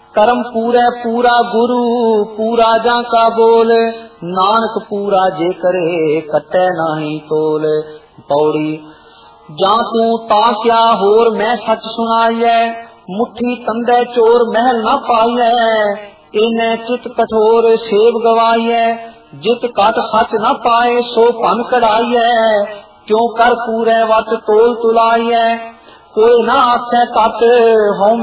करम पूरे पूरा गुरु पूरा जा का बोल, नानक पूरा जे करे कटे नाही तोल। पौड़ी जा तू ता क्या होर मैं सच सुनाइए, मुट्ठी तंदे चोर महल न पाइए। इन्हें चित कठोर सेव गवाइए, जित कट सच न पाए सो भन कढ़ाइए। क्यों कर पूरे वट तोल तुलाइए, कोई ना आखे तट हों